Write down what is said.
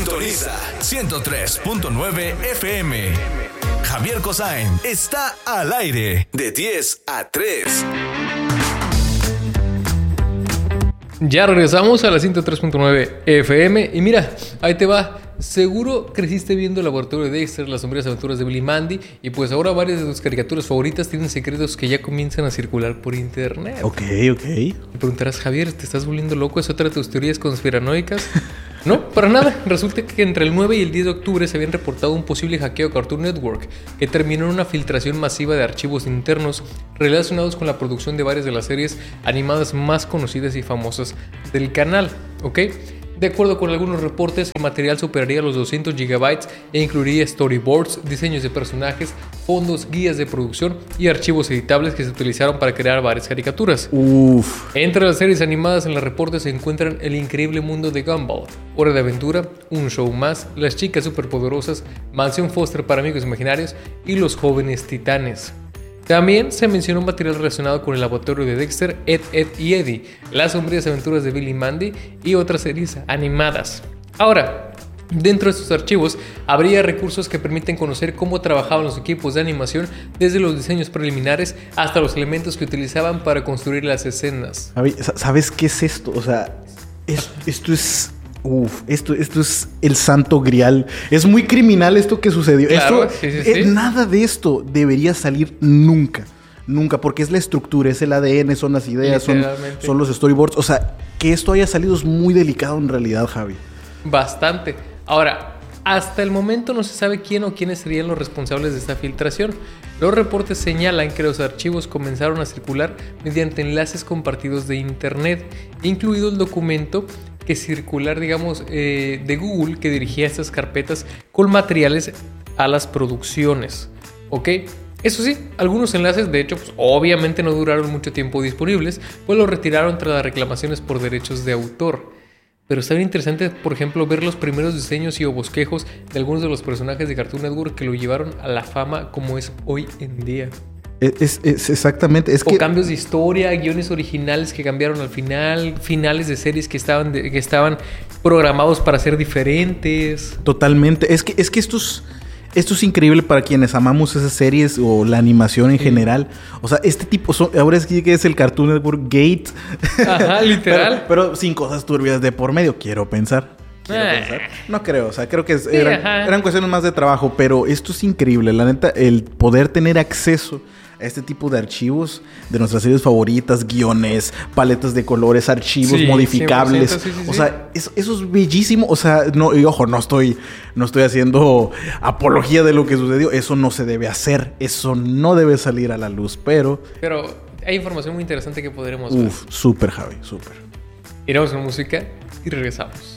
Sintoniza 103.9 FM. Javier Kosain está al aire de 10 a 3. Ya regresamos a la 103.9 FM. Y mira, ahí te va. Seguro creciste viendo el laboratorio de Dexter, las sombrías aventuras de Billy y Mandy. Y pues ahora varias de tus caricaturas favoritas tienen secretos que ya comienzan a circular por internet. Ok. Me preguntarás, Javier, ¿te estás volviendo loco? ¿Es otra de tus teorías conspiranoicas? No, para nada. Resulta que entre el 9 y el 10 de octubre se habían reportado un posible hackeo a Cartoon Network que terminó en una filtración masiva de archivos internos relacionados con la producción de varias de las series animadas más conocidas y famosas del canal, ¿ok? De acuerdo con algunos reportes, el material superaría los 200 GB e incluiría storyboards, diseños de personajes, fondos, guías de producción y archivos editables que se utilizaron para crear varias caricaturas. Entre las series animadas en el reporte se encuentran El increíble mundo de Gumball, Hora de Aventura, Un Show Más, Las chicas superpoderosas, Mansión Foster para amigos imaginarios y Los jóvenes titanes. También se mencionó material relacionado con el laboratorio de Dexter, Ed, Edd y Eddy, Las sombrías aventuras de Billy y Mandy y otras series animadas. Ahora, dentro de estos archivos habría recursos que permiten conocer cómo trabajaban los equipos de animación desde los diseños preliminares hasta los elementos que utilizaban para construir las escenas. ¿Sabes qué es esto? O sea, esto es... Esto es el santo grial. Es muy criminal esto que sucedió. Claro, sí. Nada de esto debería salir nunca, porque es la estructura, es el ADN, son las ideas, son los storyboards. O sea, que esto haya salido es muy delicado en realidad, Javi. Bastante. Ahora, hasta el momento no se sabe quién o quiénes serían los responsables de esta filtración. Los reportes señalan que los archivos comenzaron a circular mediante enlaces compartidos de internet, incluido el documento que circular, de Google, que dirigía estas carpetas con materiales a las producciones. ¿Ok? Eso sí, algunos enlaces, de hecho, pues, obviamente no duraron mucho tiempo disponibles, pues los retiraron tras las reclamaciones por derechos de autor. Pero está bien interesante, por ejemplo, ver los primeros diseños y o bosquejos de algunos de los personajes de Cartoon Network que lo llevaron a la fama como es hoy en día. Es exactamente. O cambios de historia, guiones originales que cambiaron al final, finales de series que estaban programados para ser diferentes. Totalmente. Es que esto es increíble para quienes amamos esas series o la animación en general. O sea, este tipo ahora es que es el Cartoon Network Gate. Ajá, literal. pero sin cosas turbias de por medio, quiero pensar. No creo, o sea, creo que eran cuestiones más de trabajo, pero esto es increíble, la neta, el poder tener acceso a este tipo de archivos de nuestras series favoritas, guiones, paletas de colores, archivos modificables. Sí, o sea, eso es bellísimo. O sea, no, y ojo, no estoy haciendo apología de lo que sucedió. Eso no se debe hacer. Eso no debe salir a la luz, pero hay información muy interesante que podremos ver. Súper, Javi, súper. Iremos con música y regresamos.